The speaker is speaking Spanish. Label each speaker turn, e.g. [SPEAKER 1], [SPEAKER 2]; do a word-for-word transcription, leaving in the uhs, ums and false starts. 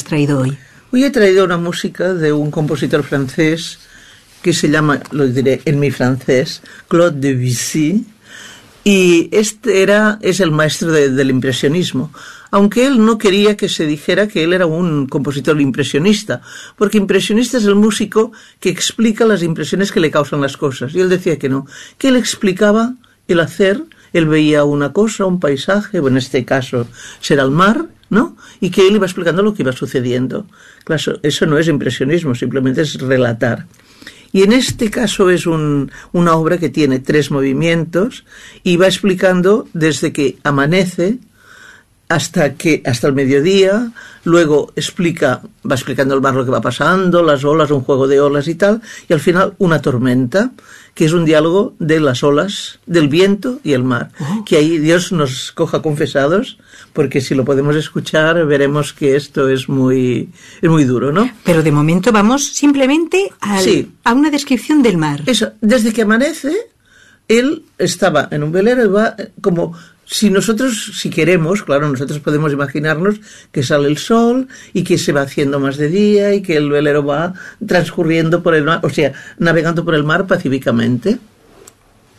[SPEAKER 1] traído hoy?
[SPEAKER 2] Hoy he traído una música de un compositor francés que se llama, lo diré en mi francés, Claude Debussy, y este era, es el maestro de, del impresionismo, aunque él no quería que se dijera que él era un compositor impresionista, porque impresionista es el músico que explica las impresiones que le causan las cosas, y él decía que no, que él explicaba el hacer, él veía una cosa, un paisaje, o en este caso será el mar, ¿no? Y que él iba explicando lo que iba sucediendo. Claro, eso no es impresionismo, simplemente es relatar. Y en este caso es un, una obra que tiene tres movimientos y va explicando desde que amanece hasta que hasta el mediodía, luego explica, va explicando el mar lo que va pasando, las olas, un juego de olas y tal, y al final una tormenta, que es un diálogo de las olas, del viento y el mar, uh-huh. Que ahí Dios nos coja confesados, porque si lo podemos escuchar veremos que esto es muy, es muy duro, ¿no?
[SPEAKER 1] Pero de momento vamos simplemente al, sí. a una descripción del mar.
[SPEAKER 2] Eso, desde que amanece, él estaba en un velero y va como... Si nosotros, si queremos, claro, nosotros podemos imaginarnos que sale el sol y que se va haciendo más de día y que el velero va transcurriendo por el mar, o sea, navegando por el mar pacíficamente.